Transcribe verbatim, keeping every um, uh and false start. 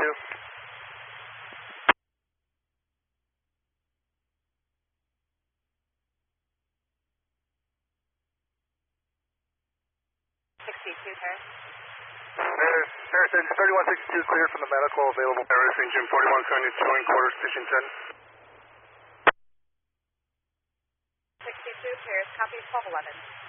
sixty-two. sixty-two, Paris. Paris, Paris, engine thirty-one sixty-two cleared from the medical available. Paris, engine forty-one seventy-two in quarter station ten. sixty-two, Paris, copy twelve eleven.